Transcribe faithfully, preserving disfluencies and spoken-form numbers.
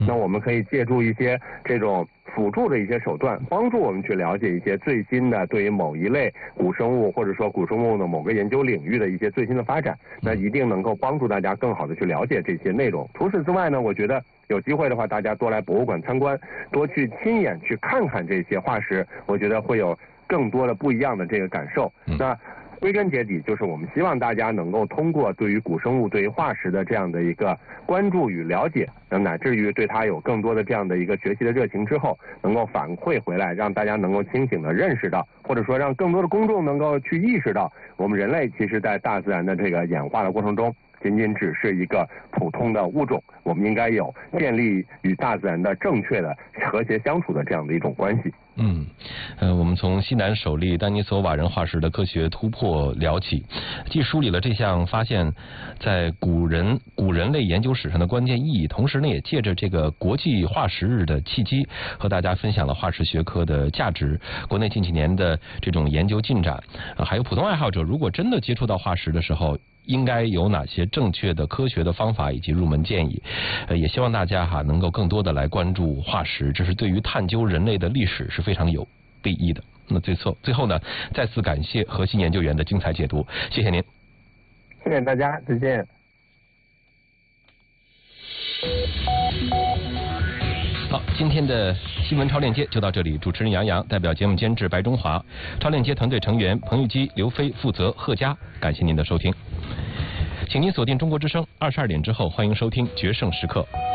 那我们可以借助一些这种辅助的一些手段，帮助我们去了解一些最新的对于某一类古生物或者说古生物的某个研究领域的一些最新的发展，那一定能够帮助大家更好的去了解这些内容。除此之外呢，我觉得有机会的话，大家多来博物馆参观，多去亲眼去看看这些化石，我觉得会有更多的不一样的这个感受。那归根结底，就是我们希望大家能够通过对于古生物、对于化石的这样的一个关注与了解，乃至于对它有更多的这样的一个学习的热情之后，能够反馈回来，让大家能够清醒的认识到，或者说让更多的公众能够去意识到，我们人类其实在大自然的这个演化的过程中，仅仅只是一个普通的物种，我们应该有建立与大自然的正确的和谐相处的这样的一种关系。 嗯，呃，我们从西南首例丹尼索瓦人化石的科学突破聊起，既梳理了这项发现在古人古人类研究史上的关键意义，同时呢，也借着这个国际化石日的契机，和大家分享了化石学科的价值，国内近几年的这种研究进展，呃、还有普通爱好者如果真的接触到化石的时候，应该有哪些正确的科学的方法以及入门建议，呃，也希望大家哈能够更多的来关注化石，这是对于探究人类的历史是非常有裨益的。那最后最后呢，再次感谢核心研究员的精彩解读，谢谢您。 谢谢大家，再见。 好，今天的新闻超链接就到这里，主持人杨洋代表节目监制白中华，超链接团队成员彭玉基、刘飞，负责贺佳，感谢您的收听，请您锁定中国之声，二十二点之后欢迎收听决胜时刻。